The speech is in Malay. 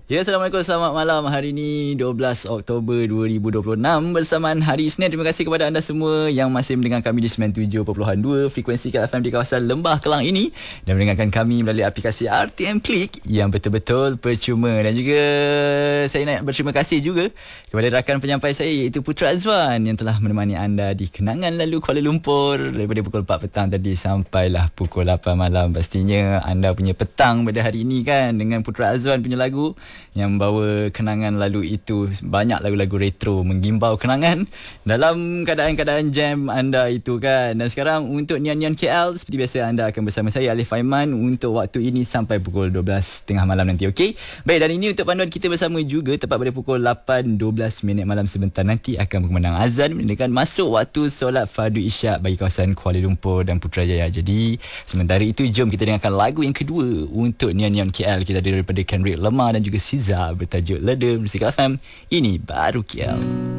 Ya, Assalamualaikum, selamat malam. Hari ini 12 Oktober 2026 bersamaan hari Isnin. Terima kasih kepada anda semua yang masih mendengar kami di 97.2 frekuensi KFM di kawasan Lembah Kelang ini dan mendengarkan kami melalui aplikasi RTM Click yang betul-betul percuma. Dan juga saya nak berterima kasih juga kepada rakan penyampai saya iaitu Putra Azwan yang telah menemani anda di kenangan lalu Kuala Lumpur daripada pukul 4 petang tadi sampailah pukul 8 malam. Pastinya anda punya petang pada hari ini kan dengan Putra Azwan punya lagu yang membawa kenangan lalu itu. Banyak lagu-lagu retro menggimbal kenangan dalam keadaan-keadaan jam anda itu kan. Dan sekarang untuk Nian-Nian KL, seperti biasa anda akan bersama saya Alif Aiman untuk waktu ini sampai pukul 12.30 malam nanti, okey? Baik, dan ini untuk panduan kita bersama juga tepat pada pukul 8.12 minit malam sebentar nanti akan berkumandang azan menandakan masuk waktu solat fardu isyak bagi kawasan Kuala Lumpur dan Putrajaya. Jadi sementara itu jom kita dengarkan lagu yang kedua untuk Nian-Nian KL. Kita ada daripada Kendrick Lamar dan juga Siza bertajuk Ledem. Musik FM ini baru KL.